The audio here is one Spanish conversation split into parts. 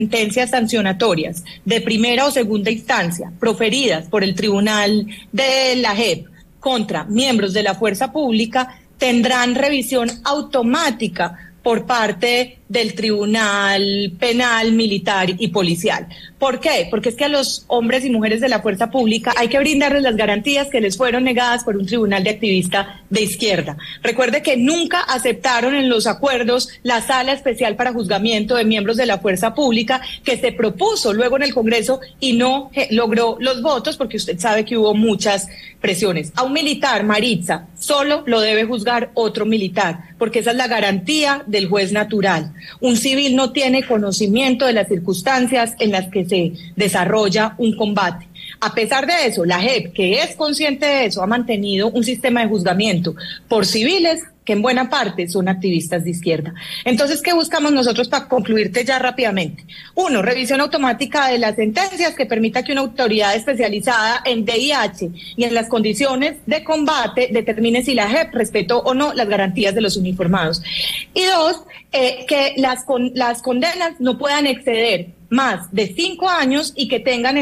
sentencias sancionatorias de primera o segunda instancia proferidas por el Tribunal de la JEP contra miembros de la fuerza pública tendrán revisión automática por parte del Tribunal Penal, Militar y Policial. ¿Por qué? Porque es que a los hombres y mujeres de la fuerza pública hay que brindarles las garantías que les fueron negadas por un tribunal de activistas de izquierda. Recuerde que nunca aceptaron en los acuerdos la sala especial para juzgamiento de miembros de la fuerza pública que se propuso luego en el Congreso y no logró los votos porque usted sabe que hubo muchas presiones. A un militar, Maritza, solo lo debe juzgar otro militar, porque esa es la garantía del juez natural. Un civil no tiene conocimiento de las circunstancias en las que se desarrolla un combate. A pesar de eso, la JEP, que es consciente de eso, ha mantenido un sistema de juzgamiento por civiles que en buena parte son activistas de izquierda. Entonces, ¿qué buscamos nosotros para concluirte ya rápidamente? Uno, revisión automática de las sentencias que permita que una autoridad especializada en VIH y en las condiciones de combate determine si la JEP respetó o no las garantías de los uniformados. Y dos, que las condenas no puedan exceder más de 5 años y que tengan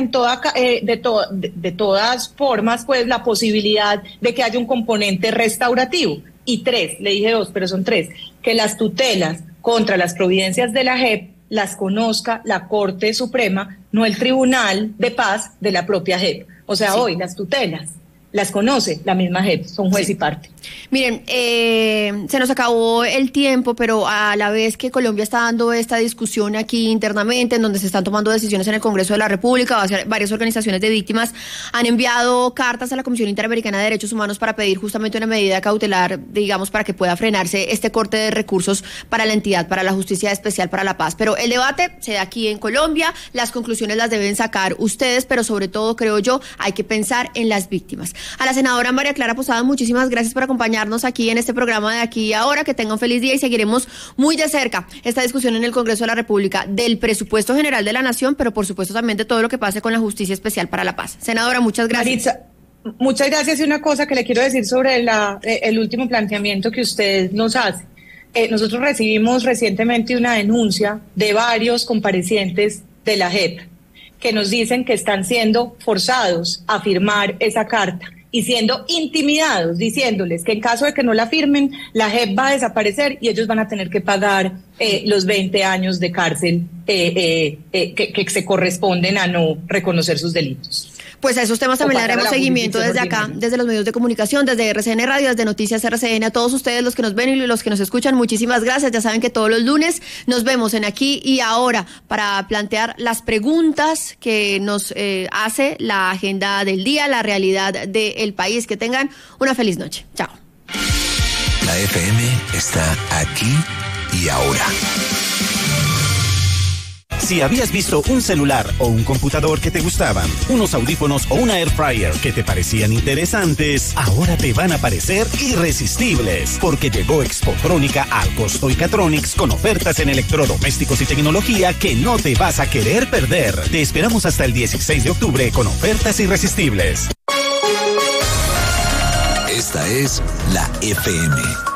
de todas formas pues la posibilidad de que haya un componente restaurativo. Y 3, le dije 2, pero son 3, que las tutelas contra las providencias de la JEP las conozca la Corte Suprema, no el Tribunal de Paz de la propia JEP. O sea, sí. Hoy las tutelas las conoce la misma JEP, son juez y parte. Miren, se nos acabó el tiempo, pero a la vez que Colombia está dando esta discusión aquí internamente, en donde se están tomando decisiones en el Congreso de la República, varias organizaciones de víctimas han enviado cartas a la Comisión Interamericana de Derechos Humanos para pedir justamente una medida cautelar, digamos, para que pueda frenarse este corte de recursos para la entidad, para la Justicia Especial para la Paz. Pero el debate se da aquí en Colombia, las conclusiones las deben sacar ustedes, pero sobre todo, creo yo, hay que pensar en las víctimas. A la senadora María Clara Posada, muchísimas gracias por acompañarnos aquí en este programa de Aquí y Ahora. Que tenga un feliz día y seguiremos muy de cerca esta discusión en el Congreso de la República del presupuesto general de la Nación, pero por supuesto también de todo lo que pase con la Justicia Especial para la Paz. Senadora, muchas gracias. Maritza, muchas gracias. Y una cosa que le quiero decir sobre el último planteamiento que usted nos hace. Nosotros recibimos recientemente una denuncia de varios comparecientes de la JEP que nos dicen que están siendo forzados a firmar esa carta y siendo intimidados, diciéndoles que en caso de que no la firmen, la JEP va a desaparecer y ellos van a tener que pagar los 20 años de cárcel que se corresponden a no reconocer sus delitos. Pues a esos temas también le haremos seguimiento desde acá, desde los medios de comunicación, desde RCN Radio, desde Noticias RCN. A todos ustedes, los que nos ven y los que nos escuchan, muchísimas gracias. Ya saben que todos los lunes nos vemos en Aquí y Ahora para plantear las preguntas que nos hace la agenda del día, la realidad del país. Que tengan una feliz noche. Chao. La FM está aquí y ahora. Si habías visto un celular o un computador que te gustaban, unos audífonos o una air fryer que te parecían interesantes, ahora te van a parecer irresistibles, porque llegó Expotrónica a Costo y Catronics con ofertas en electrodomésticos y tecnología que no te vas a querer perder. Te esperamos hasta el 16 de octubre con ofertas irresistibles. Esta es la FM.